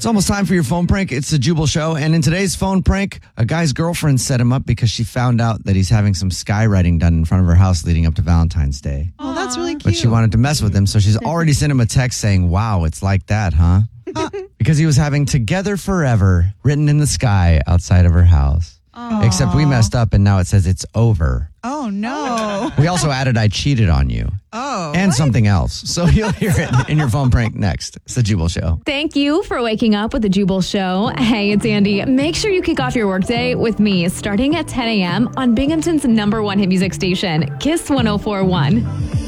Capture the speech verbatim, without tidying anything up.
It's almost time for your phone prank. It's the Jubal Show. And in today's phone prank, a guy's girlfriend set him up because she found out that he's having some skywriting done in front of her house leading up to Valentine's Day. Oh, that's really cute. But she wanted to mess with him, so she's already sent him a text saying, wow, it's like that, huh? Because he was having Together Forever written in the sky outside of her house. Aww. Except we messed up and now it says it's over. Oh, no. We also added I cheated on you. Oh. And what? something else. So you'll hear it in your phone prank next. It's the Jubal Show. Thank you for waking up with the Jubal Show. Hey, it's Andy. Make sure you kick off your workday with me starting at ten a.m. on Binghamton's number one hit music station, Kiss one oh four point one.